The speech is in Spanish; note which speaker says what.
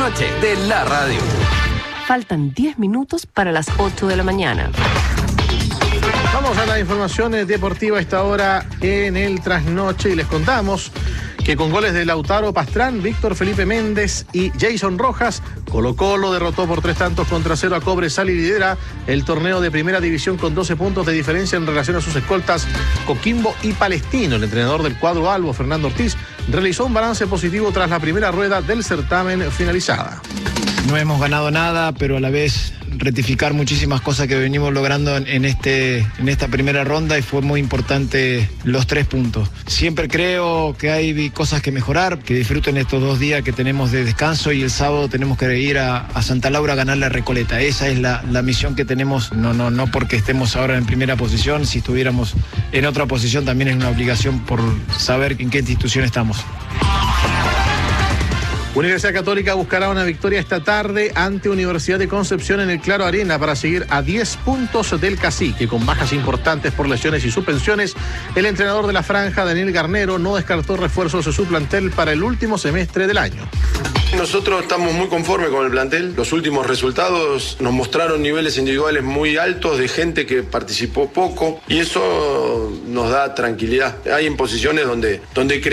Speaker 1: trasnoche de la radio.
Speaker 2: Faltan 10 minutos para las 8 de la mañana.
Speaker 3: Vamos a la información deportiva a esta hora en el trasnoche y les contamos que con goles de Lautaro Pastrán, Víctor Felipe Méndez y Jason Rojas, Colo-Colo derrotó por 3-0 a Cobresal y lidera el torneo de primera división con 12 puntos de diferencia en relación a sus escoltas Coquimbo y Palestino. El entrenador del cuadro albo, Fernando Ortiz, realizó un balance positivo tras la primera rueda del certamen finalizada.
Speaker 4: No hemos ganado nada, pero a la vez rectificar muchísimas cosas que venimos logrando en esta primera ronda, y fue muy importante los 3 puntos. Siempre creo que hay cosas que mejorar, que disfruten estos 2 días que tenemos de descanso, y el sábado tenemos que ir a Santa Laura a ganar la Recoleta. Esa es la misión que tenemos, no porque estemos ahora en primera posición. Si estuviéramos en otra posición también es una obligación por saber en qué institución estamos.
Speaker 3: Universidad Católica buscará una victoria esta tarde ante Universidad de Concepción en el Claro Arena para seguir a 10 puntos del Cacique. Con bajas importantes por lesiones y suspensiones, el entrenador de la franja, Daniel Garnero, no descartó refuerzos de su plantel para el último semestre del año.
Speaker 5: Nosotros estamos muy conformes con el plantel. Los últimos resultados nos mostraron niveles individuales muy altos de gente que participó poco, y eso nos da tranquilidad. Hay en posiciones donde